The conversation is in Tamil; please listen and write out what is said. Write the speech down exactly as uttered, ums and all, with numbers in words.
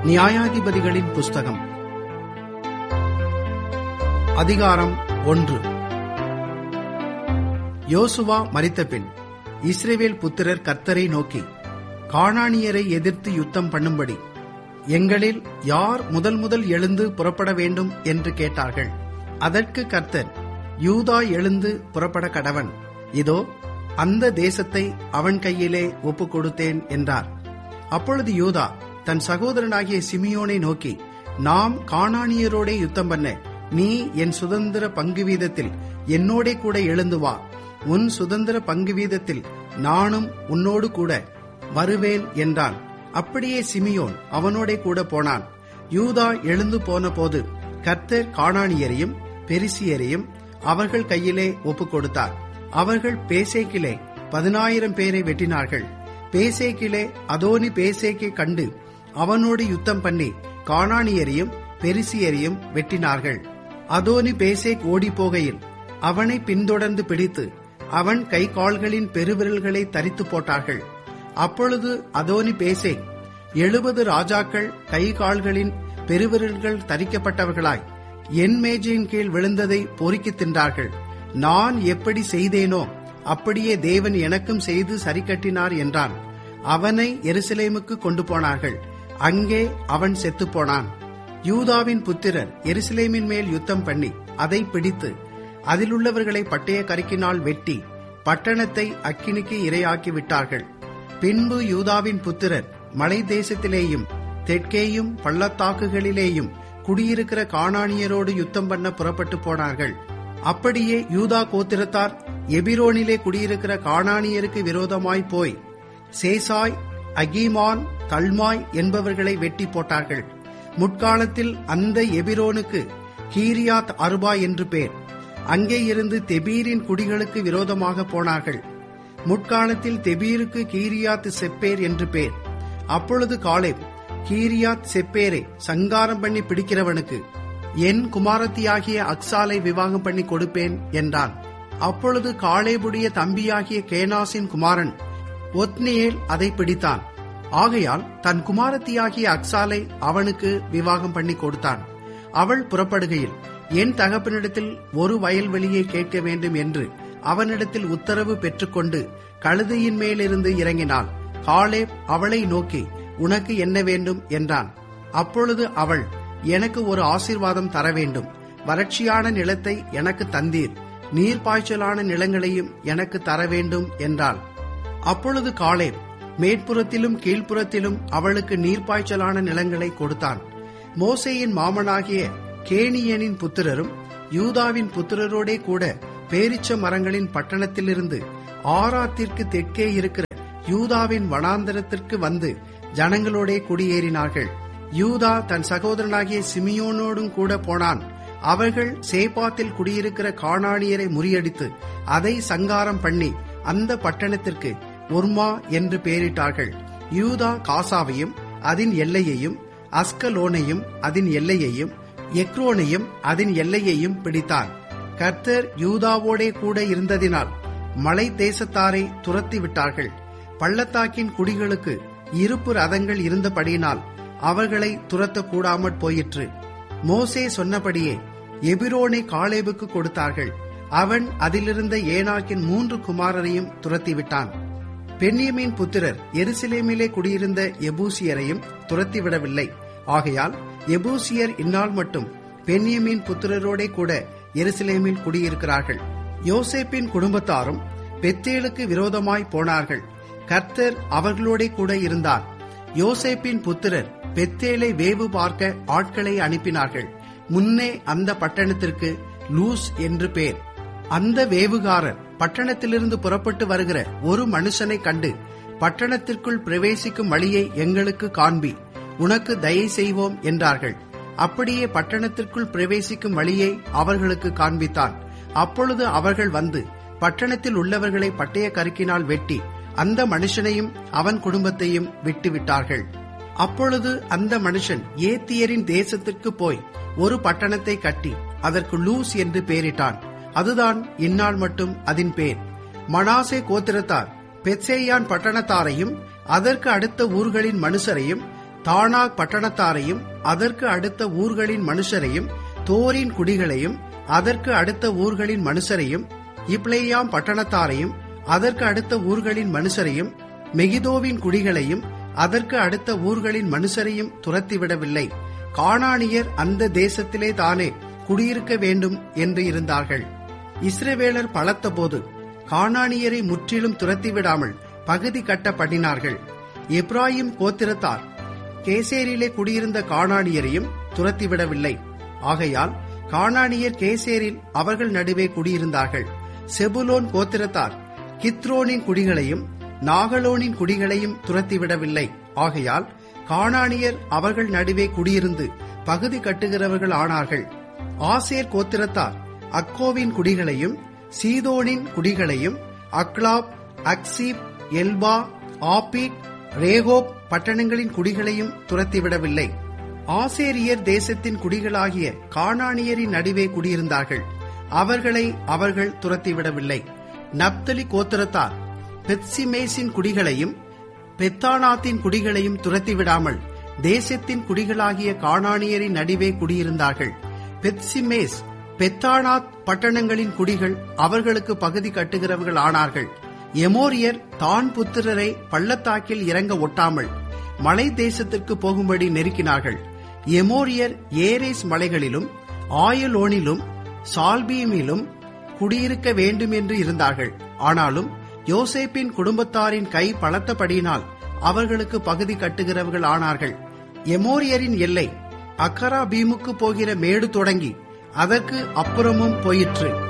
நியாயாதிபதிகளின் புஸ்தகம் அதிகாரம் ஒன்று. யோசுவா மரித்தபின் இஸ்ரவேல் புத்திரர் கர்த்தரை நோக்கி, கானானியரை எதிர்த்து யுத்தம் பண்ணும்படி எங்களில் யார் முதல் முதல் எழுந்து புறப்பட வேண்டும் என்று கேட்டார்கள். அதற்கு கர்த்தர், யூதா எழுந்து புறப்பட கடவன், இதோ அந்த தேசத்தை அவன் கையிலே ஒப்புக் கொடுத்தேன் என்றார். அப்பொழுது யூதா தன் சகோதரனாகிய சிமியோனை நோக்கி, நாம் கானானியரோடே யுத்தம் பண்ண நீ என் சுதந்திர பங்கு வீதத்தில் என்னோடே கூட எழுந்து வா, உன் சுதந்திர பங்கு வீதத்தில் நானும் உன்னோடு கூட வருவேன் என்றான். அப்படியே சிமியோன் அவனோடே கூட போனான். யூதா எழுந்து போன போது கர்த்தர் கானானியரையும் பெரிசியரையும் அவர்கள் கையிலே ஒப்புக் கொடுத்தார். அவர்கள் பேசேக்கிலே பதினாயிரம் பேரை வெட்டினார்கள். பேசேக்கிலே அதோனி பேசேக்கை கண்டு அவனோடு யுத்தம் பண்ணி கானானியரையும் பெரிசியரையும் வெட்டினார்கள். அதோனி பேசேக் ஓடி போகையில் அவனை பின்தொடர்ந்து பிடித்து அவன் கை கால்களின் பெருவிரல்களை தரித்து போட்டார்கள். அப்பொழுது அதோனி பேசேக் எழுபது ராஜாக்கள் கை கால்களின் பெருவிரல்கள் தரிக்கப்பட்டவர்களாய் என் மேஜையின் கீழ் விழுந்ததை பொறுக்கி தின்றார்கள். நான் எப்படி செய்தேனோ அப்படியே தேவன் எனக்கும் செய்து சரி கட்டினார் என்றான். அவனை எருசலேமுக்கு கொண்டு போனார்கள். அங்கே அவன் செத்துப்போனான். யூதாவின் புத்திரர் எருசலேமின் மேல் யுத்தம் பண்ணி அதை பிடித்து அதிலுள்ளவர்களை பட்டய கருக்கினால் வெட்டி பட்டணத்தை அக்கினிக்கு இரையாக்கி விட்டார்கள். பின்பு யூதாவின் புத்திரர் மலை தேசத்திலேயும் தெற்கேயும் பள்ளத்தாக்குகளிலேயும் குடியிருக்கிற கானானியரோடு யுத்தம் பண்ண புறப்பட்டு போனார்கள். அப்படியே யூதா கோத்திரத்தார் எபிரோனிலே குடியிருக்கிற கானானியருக்கு விரோதமாய் போய் சேசாய், அகீமான், தல்மாய் என்பவர்களை வெட்டி போட்டார்கள். முற்காலத்தில் அந்த எபிரோனுக்கு கீரியாத் அர்பா என்று பேர். அங்கே இருந்து தெபீரின் குடிகளுக்கு விரோதமாக போனார்கள். முற்காலத்தில் தெபீருக்கு கீரியாத் செப்பேர் என்று பேர். அப்பொழுது காலேப், கீரியாத் செப்பேரை சங்காரம் பண்ணி பிடிக்கிறவனுக்கு என் குமாரத்தியாகிய அக்சாலை விவாகம் பண்ணி கொடுப்பேன் என்றான். அப்பொழுது காலேபுடைய தம்பியாகிய கேனாசின் குமாரன் ஒத்னியேல் அதை பிடித்தான். ஆகையால் தன் குமாரத்தியாகிய அக்சாலை அவனுக்கு விவாகம் பண்ணி கொடுத்தான். அவள் புறப்படுகையில், என் தகப்பனிடத்தில் ஒரு வயல்வெளியை கேட்க வேண்டும் என்று அவனிடத்தில் உத்தரவு பெற்றுக்கொண்டு கழுதையின் மேலிருந்து இறங்கினாள். காலேப் அவளை நோக்கி, உனக்கு என்ன வேண்டும் என்றான். அப்பொழுது அவள், எனக்கு ஒரு ஆசீர்வாதம் தர வேண்டும், வறட்சியான நிலத்தை எனக்கு தந்தீர், நீர்ப்பாய்ச்சலான நிலங்களையும் எனக்கு தர வேண்டும் என்றாள். அப்பொழுது காலேப் மேற்புறத்திலும் கீழ்ப்புறத்திலும் அவளுக்கு நீர்ப்பாய்ச்சலான நிலங்களை கொடுத்தான். மோசேயின் மாமனாகிய கேனியனின் புத்திரரும் யூதாவின் புத்திரரோடே கூட பேரிச்ச மரங்களின் பட்டணத்திலிருந்து ஆராத்திற்கு தெற்கே இருக்கிற யூதாவின் வனாந்தரத்திற்கு வந்து ஜனங்களோடே குடியேறினார்கள். யூதா தன் சகோதரனாகிய சிமியோனோடும் கூட போனான். அவர்கள் சேபாத்தில் குடியிருக்கிற கானானியரை முறியடித்து அதை சங்காரம் பண்ணி அந்த பட்டணத்திற்கு ஒர்மா என்று பெயரிட்டார்கள். யூதா காசாவையும் அதன் எல்லையையும், அஸ்கலோனையும் அதன் எல்லையையும், எக்ரோனையும் அதன் எல்லையையும் பிடித்தான். கர்த்தர் யூதாவோடே கூட இருந்ததினால் மலை தேசத்தாரை துரத்தி விட்டார்கள். பள்ளத்தாக்கின் குடிகளுக்கு இருப்பு ரதங்கள் இருந்தபடியினால் அவர்களை துரத்தக்கூடாமற் போயிற்று. மோசே சொன்னபடியே எபிரோனை காலேபுக்கு கொடுத்தார்கள். அவன் அதிலிருந்த ஏனாக்கின் மூன்று குமாரரையும் துரத்திவிட்டான். பென்யமீன் புத்திரர் எருசலேமிலே குடியிருந்த எபூசியரையும் துரத்திவிடவில்லை. ஆகையால் எபூசியர் இந்நாள் மட்டும் பென்யமீன் புத்திரரோடே கூட எருசலேமில் குடியிருக்கிறார்கள். யோசேப்பின் குடும்பத்தாரும் பெத்தேலுக்கு விரோதமாய் போனார்கள். கர்த்தர் அவர்களோடே கூட இருந்தார். யோசேப்பின் புத்திரர் பெத்தேலை வேவு பார்க்க ஆட்களை அனுப்பினார்கள். முன்னே அந்த பட்டணத்திற்கு லூஸ் என்று பேர். அந்த வேவுகாரர் பட்டணத்திலிருந்து புறப்பட்டு வருகிற ஒரு மனுஷனை கண்டு, பட்டணத்திற்குள் பிரவேசிக்கும் வழியை எங்களுக்கு காண்பி, உனக்கு தயை செய்வோம் என்றார்கள். அப்படியே பட்டணத்திற்குள் பிரவேசிக்கும் வழியை அவர்களுக்கு காண்பித்தான். அப்பொழுது அவர்கள் வந்து பட்டணத்தில் உள்ளவர்களை பட்டய கருக்கினால் வெட்டி அந்த மனுஷனையும் அவன் குடும்பத்தையும் விட்டுவிட்டார்கள். அப்பொழுது அந்த மனுஷன் ஏத்தியரின் தேசத்திற்கு போய் ஒரு பட்டணத்தை கட்டி அதற்கு லூஸ் என்று பெயரிட்டான். அதுதான் இந்நாள் மட்டும் அதன் பேர். மனாசே கோத்திரத்தார் பெத்சேயான் பட்டணத்தாரையும் அதற்கு அடுத்த ஊர்களின் மனுஷரையும் தானாக் பட்டணத்தாரையும் அதற்கு அடுத்த ஊர்களின் மனுஷரையும், தோரின் குடிகளையும் அதற்கு அடுத்த ஊர்களின் மனுஷரையும், இப்ளேயாம் பட்டணத்தாரையும் அதற்கு அடுத்த ஊர்களின் மனுஷரையும், மெகிதோவின் குடிகளையும் அதற்கு அடுத்த ஊர்களின் மனுஷரையும் துரத்திவிடவில்லை. கானானியர் அந்த தேசத்திலே தானே குடியிருக்க வேண்டும் என்று இருந்தார்கள். இஸ்ரவேலர் பலத்தபோது கானானியரை முற்றிலும் துரத்திவிடாமல் பகுதி கட்ட பண்ணினார்கள். எப்ராயிம் கோத்திரத்தார் கேசேரிலே குடியிருந்த கானானியரையும் துரத்திவிடவில்லை. ஆகையால் கானானியர் கேசேரில் அவர்கள் நடுவே குடியிருந்தார்கள். செபுலோன் கோத்திரத்தார் கித்ரோனின் குடிகளையும் நாகலோனின் குடிகளையும் துரத்திவிடவில்லை. ஆகையால் கானானியர் அவர்கள் நடுவே குடியிருந்து பகுதி கட்டுகிறவர்கள் ஆனார்கள். ஆசேர் கோத்திரத்தார் அக்கோவின் குடிகளையும் சீதோனின் குடிகளையும் அக்லாப், அக்சீப், எல்பா, ஆபீக், ரேகோப் பட்டணங்களின் குடிகளையும் துரத்திவிடவில்லை. ஆசேரியர் தேசத்தின் குடிகளாகிய கானானியரின் நடுவே குடியிருந்தார்கள். அவர்களை அவர்கள் துரத்திவிடவில்லை. நப்தலி கோத்திரத்தார் பெத்சிமேசின் குடிகளையும் பெத்தானாத்தின் குடிகளையும் துரத்திவிடாமல் தேசத்தின் குடிகளாகிய கானானியரின் நடுவே குடியிருந்தார்கள். பெத்சிமேஸ், பெத்தானாத் பட்டணங்களின் குடிகள் அவர்களுக்கு பகுதி கட்டுகிறவர்கள் ஆனார்கள். எமோரியர் தான் புத்திரரை பள்ளத்தாக்கில் இறங்க ஒட்டாமல் மலை தேசத்திற்கு போகும்படி நெருக்கினார்கள். எமோரியர் ஏரேஸ் மலைகளிலும் ஆயலோனிலும் சால்பீமிலும் குடியிருக்க வேண்டும் என்று இருந்தார்கள். ஆனாலும் யோசேப்பின் குடும்பத்தாரின் கை பலத்தபடியினால் அவர்களுக்கு பகுதி கட்டுகிறவர்கள் ஆனார்கள். எமோரியரின் எல்லை அக்கராபீமுக்கு போகிற மேடு தொடங்கி அதற்கு அப்புறமும் போயிற்று.